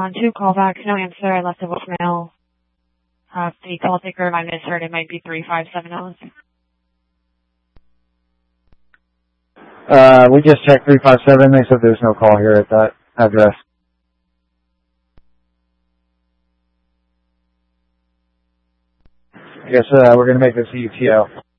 On 2 callback, no answer. I left a voicemail. The call taker might have misheard. It might be 3570. We just checked 357. They said there's no call here at that address. I guess we're going to make this a UTO.